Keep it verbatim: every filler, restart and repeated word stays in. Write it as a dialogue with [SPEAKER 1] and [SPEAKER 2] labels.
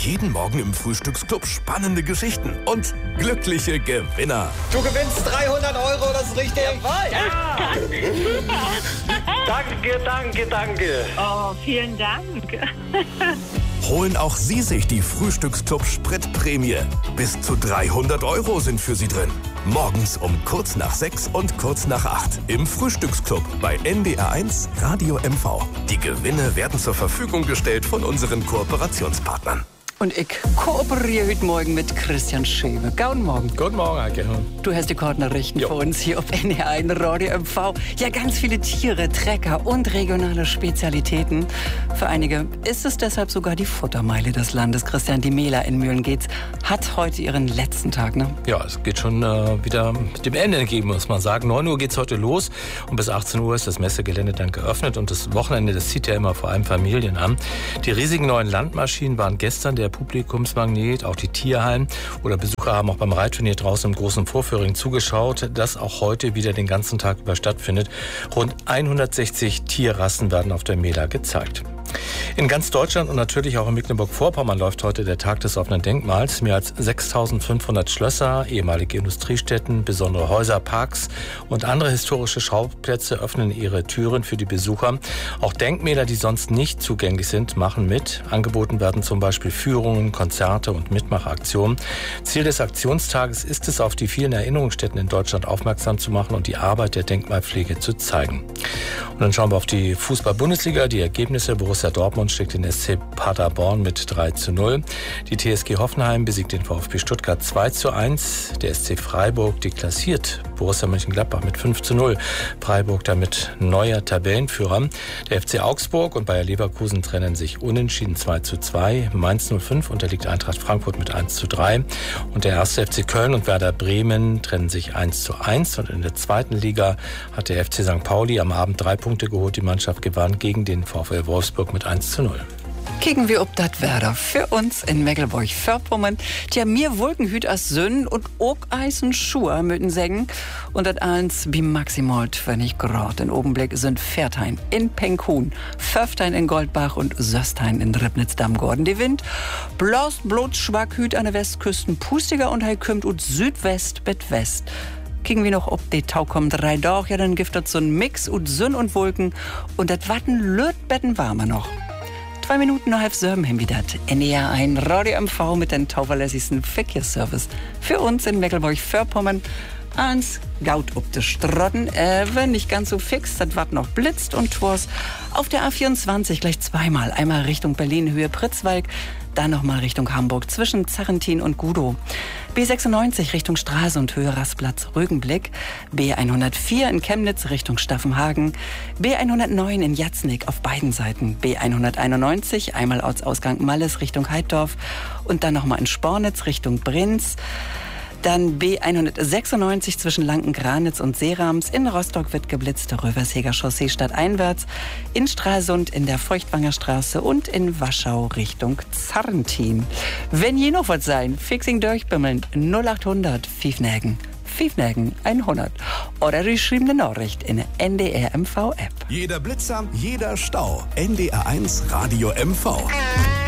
[SPEAKER 1] Jeden Morgen im Frühstücksclub spannende Geschichten und glückliche Gewinner.
[SPEAKER 2] Du gewinnst dreihundert Euro, das ist richtig?
[SPEAKER 3] Jawohl.
[SPEAKER 4] Ja. Danke, danke, danke.
[SPEAKER 3] Oh, vielen Dank.
[SPEAKER 1] Holen auch Sie sich die Frühstücksclub Spritprämie. Bis zu dreihundert Euro sind für Sie drin. Morgens um kurz nach sechs und kurz nach acht im Frühstücksclub bei N D R eins Radio M V. Die Gewinne werden zur Verfügung gestellt von unseren Kooperationspartnern.
[SPEAKER 5] Und ich kooperiere heute Morgen mit Christian Schäme. Guten Morgen.
[SPEAKER 6] Guten Morgen, Heike.
[SPEAKER 5] Du hast die Koordinarichten für uns hier auf N D R eins Radio M V. Ja, ganz viele Tiere, Trecker und regionale Spezialitäten. Für einige ist es deshalb sogar die Futtermeile des Landes. Christian, die Mela in Mühlengeetz hat heute ihren letzten Tag, ne?
[SPEAKER 6] Ja, es geht schon äh, wieder dem Ende entgegen, muss man sagen. neun Uhr geht's heute los und bis achtzehn Uhr ist das Messegelände dann geöffnet. Und das Wochenende, das zieht ja immer vor allem Familien an. Die riesigen neuen Landmaschinen waren gestern der Publikumsmagnet, auch die Tierhallen oder Besucher haben auch beim Reitturnier draußen im großen Vorführing zugeschaut, das auch heute wieder den ganzen Tag über stattfindet. Rund hundertsechzig Tierrassen werden auf der Mela gezeigt. In ganz Deutschland und natürlich auch in Mecklenburg-Vorpommern läuft heute der Tag des offenen Denkmals. Mehr als sechstausendfünfhundert Schlösser, ehemalige Industriestätten, besondere Häuser, Parks und andere historische Schauplätze öffnen ihre Türen für die Besucher. Auch Denkmäler, die sonst nicht zugänglich sind, machen mit. Angeboten werden zum Beispiel Führungen, Konzerte und Mitmachaktionen. Ziel des Aktionstages ist es, auf die vielen Erinnerungsstätten in Deutschland aufmerksam zu machen und die Arbeit der Denkmalpflege zu zeigen. Und dann schauen wir auf die Fußball-Bundesliga, die Ergebnisse. Borussia Dortmund schlägt den S C Paderborn mit drei zu null. Die T S G Hoffenheim besiegt den VfB Stuttgart zwei zu eins. Der S C Freiburg deklassiert Borussia Mönchengladbach mit fünf zu null. Freiburg damit neuer Tabellenführer. Der F C Augsburg und Bayer Leverkusen trennen sich unentschieden zwei zu zwei. Mainz null fünf unterliegt Eintracht Frankfurt mit eins zu drei. Und der erste F C Köln und Werder Bremen trennen sich eins zu eins. Und in der zweiten Liga hat der F C Sankt Pauli am Abend drei Punkte geholt. Die Mannschaft gewann gegen den VfL Wolfsburg mit eins zu null.
[SPEAKER 5] Kicken wir ob dat Werder für uns in Mecklenburg-Vorpommern. Die haben mir Wolkenhüt als Sönnen und auch Eisen Schuhe müssen sägen. Und dat eins wie maximal zwanzig Grad. In Obenblick sind Pferdhain in Penkhuhn, Pföftein in Goldbach und Söstein in Ribnitz-Dammgorden. Die Wind bloß bloß schwackhüt an der Westküsten pustiger und hei kümmt und Südwest bet West. Kicken wir noch, ob die Tau kommt drei doch, ja dann gibt das so ein Mix und Sünn und Wolken und dat Watten löt betten warmer noch. Zwei Minuten nach halb sieben haben wir das. N D R eins Radio M V mit den tauverlässigsten Verkehrsservice. Für uns in Mecklenburg-Vorpommern. Ans Gaut ob de Strotten, äh, wenn nicht ganz so fix, das wat noch blitzt und twas. Auf der A vierundzwanzig gleich zweimal. Einmal Richtung Berlin, Höhe Pritzwalk, dann nochmal Richtung Hamburg zwischen Zarrentin und Gudow. B sechsundneunzig Richtung Straße und Höhe Rastplatz Rügenblick. B hundertvier in Chemnitz Richtung Staffenhagen. B hundertneun in Jatznik auf beiden Seiten. B hunderteinundneunzig einmal Ortsausgang Malles Richtung Heiddorf und dann nochmal in Spornitz Richtung Brinz. Dann B hundertsechsundneunzig zwischen Lanken-Granitz und Seerams. In Rostock wird geblitzt, Röversheger Chaussee stadteinwärts. In Stralsund in der Feuchtwanger Straße und in Waschau Richtung Zarrentin. Wenn je noch was sein, Fixing durchbimmeln null achthundert Pfiefnägen. Pfiefnägen hundert. Oder die geschriebene Nachricht in der N D R M V App.
[SPEAKER 1] Jeder Blitzer, jeder Stau. N D R eins Radio M V.